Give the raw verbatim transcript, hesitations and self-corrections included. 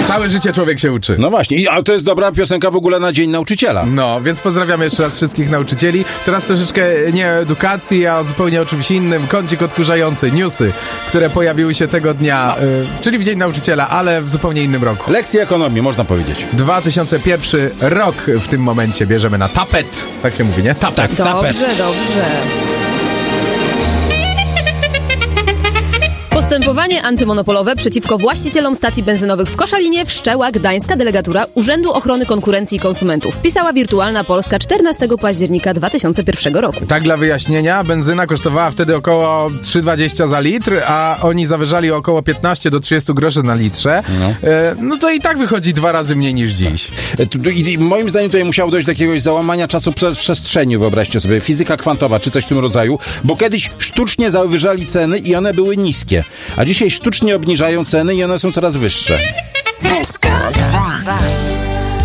Całe życie człowiek się uczy. No właśnie, I, ale to jest dobra piosenka w ogóle na Dzień Nauczyciela. No, więc pozdrawiam jeszcze raz wszystkich nauczycieli. Teraz troszeczkę nie o edukacji, a zupełnie o czymś innym. Kącik odkurzający, newsy, które pojawiły się tego dnia, no. y, czyli w Dzień Nauczyciela, ale w zupełnie innym roku. Lekcje ekonomii, można powiedzieć. dwa tysiące pierwszy rok w tym momencie bierzemy na tapet. Tak się mówi, nie? Tapet. Tak, tapet. Dobrze, dobrze. Postępowanie antymonopolowe przeciwko właścicielom stacji benzynowych w Koszalinie wszczęła gdańska delegatura Urzędu Ochrony Konkurencji i Konsumentów. Pisała Wirtualna Polska czternastego października dwa tysiące pierwszego roku. Tak dla wyjaśnienia, benzyna kosztowała wtedy około trzy dwadzieścia za litr, a oni zawyżali około piętnaście do trzydziestu groszy na litrze. No. E, no to i tak wychodzi dwa razy mniej niż dziś. I moim zdaniem tutaj musiało dojść do jakiegoś załamania czasu przestrzeni, wyobraźcie sobie. Fizyka kwantowa czy coś w tym rodzaju, bo kiedyś sztucznie zawyżali ceny i one były niskie. A dzisiaj sztucznie obniżają ceny i one są coraz wyższe. Eskant.